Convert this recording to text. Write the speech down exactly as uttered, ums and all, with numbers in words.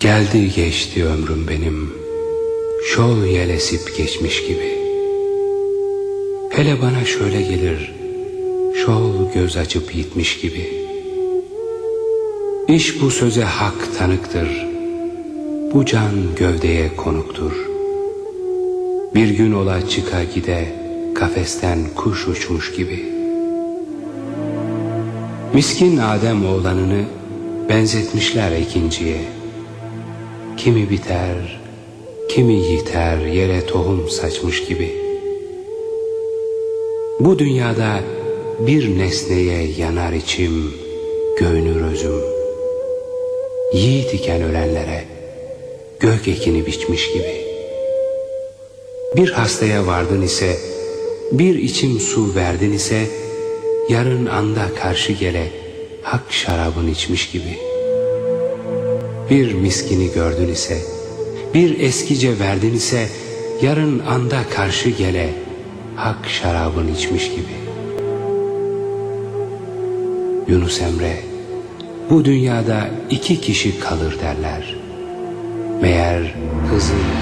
Geldi geçti ömrüm benim, şol yel esip geçmiş gibi. Hele bana şöyle gelir, şol göz açıp gitmiş gibi. İş bu söze hak tanıktır, bu can gövdeye konuktur. Bir gün ola çıka gide, kafesten kuş uçmuş gibi. Miskin Adem oğlanını benzetmişler ekinciye. Kimi biter, kimi yiter, yere tohum saçmış gibi. Bu dünyada bir nesneye yanar içim, göğünür özüm. Yiğit iken ölenlere gök ekini biçmiş gibi. Bir hastaya vardın ise, bir içim su verdin ise, yarın anda karşı gele hak şarabın içmiş gibi. Bir miskini gördün ise, bir eskice verdin ise, yarın anda karşı gele hak şarabın içmiş gibi. Yunus Emre, bu dünyada iki kişi kalır derler. Meğer Hızır